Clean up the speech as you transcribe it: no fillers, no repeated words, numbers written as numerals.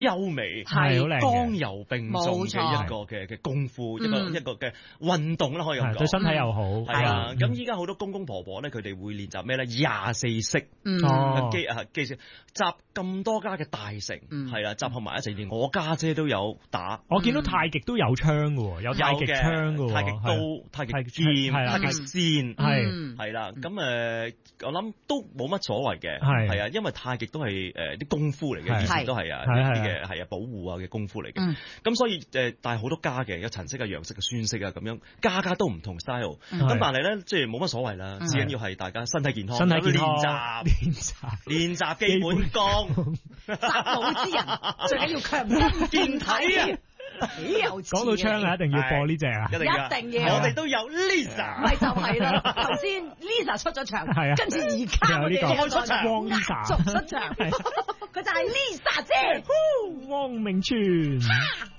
優美， 係好靚， 剛柔並重嘅一個嘅功夫，一個嘅運動啦，可以咁講， 對身體又好。 係啊，咁依家好多公公婆婆咧，佢哋會練習咩咧？24式，記住集咁多家嘅大成，係啦，集合埋一齊練。我家姐都有打， 我見到太極都有槍嘅，有太極槍嘅， 太極刀、太極劍、太極線，係啦。咁我諗都冇乜所謂嘅，係啊，因為太極都係啲功夫嚟嘅，以前都係啊啲嘅係啊保護啊嘅功夫嚟嘅。咁所以但係好多家嘅有陳式啊、楊式啊、孫式啊咁樣，家都唔同 style。咁但係咧，即係冇乜所謂啦，至緊要係大家身體健康，練習基本功， 習武之人最緊要強身健體啊！ 講到槍啊，一定要播呢隻啊！ 一定要， 我哋都有 Lisa， 咪就係啦。頭先 Lisa 出咗場，跟住而家我哋又出場， 汪 Lisa 出場，佢就係 Lisa 姐， 汪明荃。